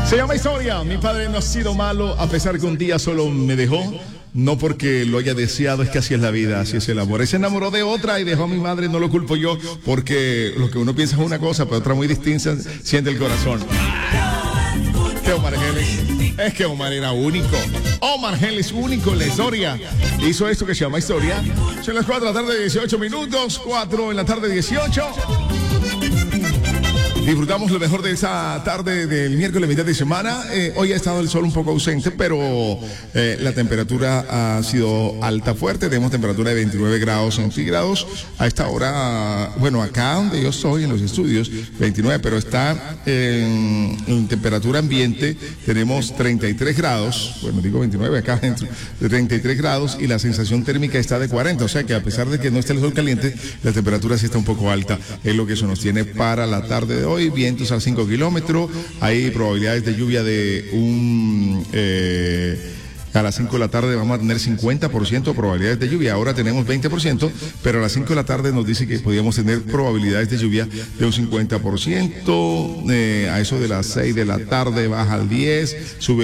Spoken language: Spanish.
Se llama Historia. Mi padre no ha sido malo, a pesar que un día solo me dejó. No porque lo haya deseado, es que así es la vida, así es el amor. Él se enamoró de otra y dejó a mi madre, no lo culpo yo, porque lo que uno piensa es una cosa, pero otra muy distinta siente el corazón. Que Omar Geles, es que Omar era único. Omar Geles, único en la historia. Hizo esto que se llama Historia. Son las 4 de la tarde, 18 minutos, 4 en la tarde, 18. Disfrutamos lo mejor de esa tarde del miércoles, mitad de semana. Hoy ha estado el sol un poco ausente, pero la temperatura ha sido alta, fuerte. Tenemos temperatura de 29 grados centígrados. A esta hora, bueno, acá donde yo estoy, en los estudios, 29, pero está en temperatura ambiente. Tenemos 33 grados. Bueno, digo 29, acá dentro, de 33 grados y la sensación térmica está de 40. O sea que a pesar de que no esté el sol caliente, la temperatura sí está un poco alta. Es lo que eso nos tiene para la tarde de hoy. Vientos a 5 kilómetros, hay probabilidades de lluvia de a las 5 de la tarde vamos a tener 50% de probabilidades de lluvia. Ahora tenemos 20%, pero a las 5 de la tarde nos dice que podríamos tener probabilidades de lluvia de un 50%. A eso de las 6 de la tarde baja al 10%, sube